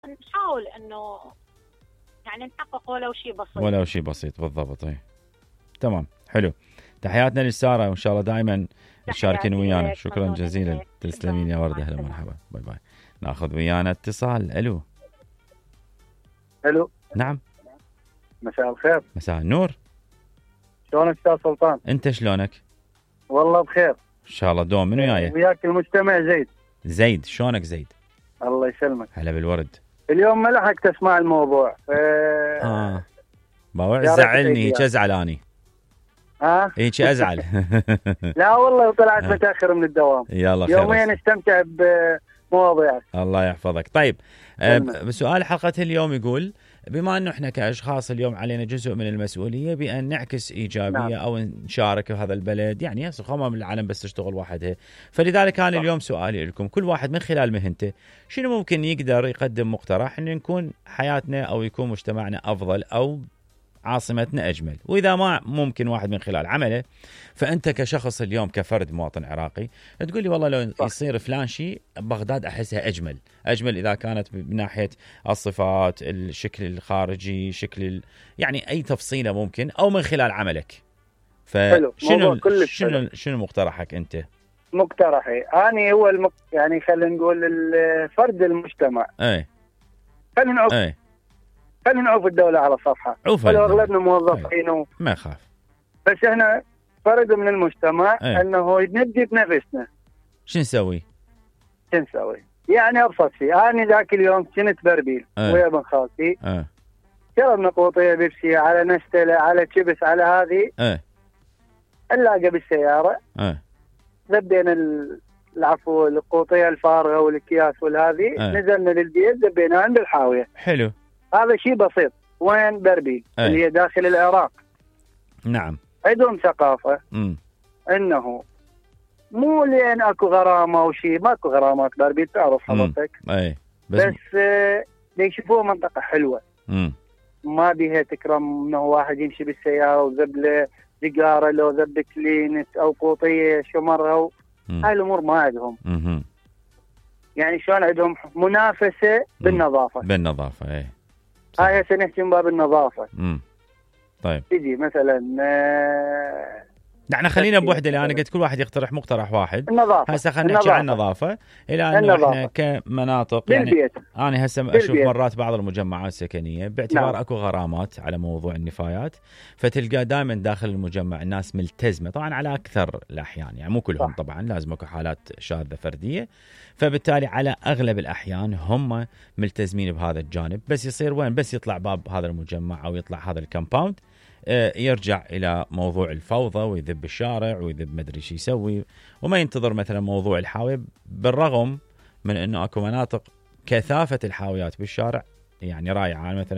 نحاول انه يعني نحقق ولو شيء بسيط. ولو شيء بسيط بالضبط. تمام، حلو. تحياتنا لسارة، وإن شاء الله دائما تشاركين ويانا. شكرا جزيلا، تسلمين يا وردة. أهلا مرحبا، باي باي. ناخذ ويانا اتصال. ألو. ألو. نعم. مساء الخير. مساء النور. شلونك أستاذ سلطان؟ أنت شلونك؟ والله بخير إن شاء الله دوم. منو وياي؟ وياك المجتمع زيد. زيد، شلونك زيد؟ الله يسلمك. هلا بالورد. اليوم ما لحقت أسمع الموضوع. موضوع زعلني، هيك أزعل أني. هيك أزعل. لا والله طلعت متأخر من الدوام. يلا خير. يومين استمتع بمواضيعك. الله يحفظك. طيب، سؤال حلقة اليوم يقول: بما أنه إحنا كأشخاص اليوم علينا جزء من المسؤولية بأن نعكس إيجابية. نعم. أو نشارك بهذا البلد، يعني هسه خمام من العالم بس تشتغل وحدها. فلذلك كان اليوم سؤالي لكم: كل واحد من خلال مهنته شنو ممكن يقدر يقدم مقترح أن نكون حياتنا أو يكون مجتمعنا أفضل أو عاصمتنا أجمل؟ وإذا ما ممكن واحد من خلال عمله، فأنت كشخص اليوم كفرد مواطن عراقي تقول لي والله لو يصير فلان شيء بغداد أحسها أجمل إذا كانت من ناحية الصفات، الشكل الخارجي، يعني أي تفصيلة ممكن، أو من خلال عملك. شنو مقترحك أنت؟ مقترحي أنا هو يعني خلينا نقول الفرد المجتمع. خلينا نعوف الدولة على صفحة، ولو أغلبنا موظفين ما خاف، بس إحنا فرد من المجتمع. أنه نبدي بنفسنا. شو نسوي؟ يعني أبسط شيء، أنا ذاك اليوم كنت بربيل ويا ابن خالتي. شربنا قوطية بيبسي على نستلة على شبس على هذه. نلاقى بالسيارة. ذبينا العفو القوطية الفارغة والأكياس والهذه. نزلنا للبيت ذبيناها عند الحاوية. حلو. هذا شيء بسيط. وين بربيل اللي هي داخل العراق. نعم. عندهم ثقافة. انه مو لين اكو غرامة او شيء، ماكو غرامات بربيل تعرف حضرتك. بس يشوفوها منطقة حلوة. ما بيها تكرم انه واحد يمشي بالسيارة وذبله سيجارة لو ذب كلينس او قوطية شمرها. هاي الامور ما عندهم. يعني شلون عندهم منافسة بالنظافة. هاي هسه نحكي باب النظافة. طيب تجي مثلا نحن خلينا بوحدة، اللي أنا قلت كل واحد يقترح مقترح واحد. هسه خلينا نحكي عن النظافة. إلى أنه إحنا كمناطق يعني أنا هسه أشوف مرات بعض المجمعات السكنية باعتبار أكو غرامات على موضوع النفايات، فتلقى دائما داخل المجمع الناس ملتزمة، طبعا على أكثر الأحيان، يعني مو كلهم طبعا، لازم أكو حالات شاذة فردية، فبالتالي على أغلب الأحيان هم ملتزمين بهذا الجانب. بس يصير وين بس يطلع باب هذا المجمع أو يطلع هذا الكمباوند يرجع إلى موضوع الفوضى ويذب الشارع ويذب مدري شي يسوي، وما ينتظر مثلا موضوع الحاوية، بالرغم من أنه أكو مناطق كثافة الحاويات بالشارع يعني رائعة. مثلا